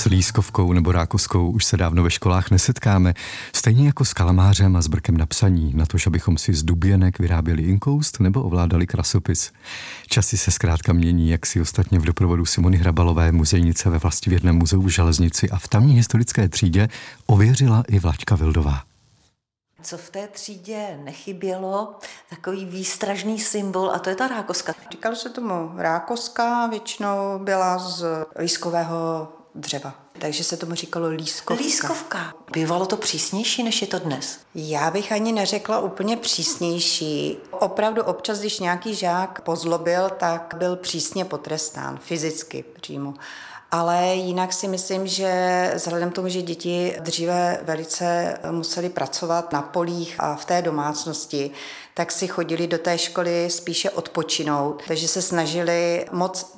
lískovkou nebo rákoskou už se dávno ve školách nesetkáme. Stejně jako s kalamářem a s brkem na psaní, na to, abychom si z duběnek vyráběli inkoust nebo ovládali krasopis. Časy se zkrátka mění, jak si ostatně v doprovodu Simony Hrabalové, muzejnice ve Vlastivědném muzeu v Železnici a v tamní historické třídě ověřila i Vlaďka Vildová. Co v té třídě nechybělo, takový výstražný symbol, a to je ta rákoska. Říkalo se tomu rákoska, většinou byla z lískového dřeva. Takže se tomu říkalo lískovka. Lískovka. Bývalo to přísnější, než je to dnes? Já bych ani neřekla úplně přísnější. Opravdu občas, když nějaký žák pozlobil, tak byl přísně potrestán, fyzicky přímo. Ale jinak si myslím, že vzhledem k tomu, že děti dříve velice museli pracovat na polích a v té domácnosti, tak si chodili do té školy spíše odpočinout, takže se snažili moc